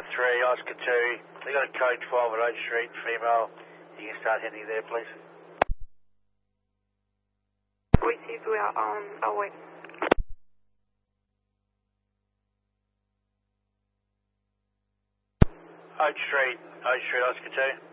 3, Oscar 2. They got a code 12 at Oak Street, female. You can start heading there, please. Received, we are on our way. Oak Street, Oscar 2.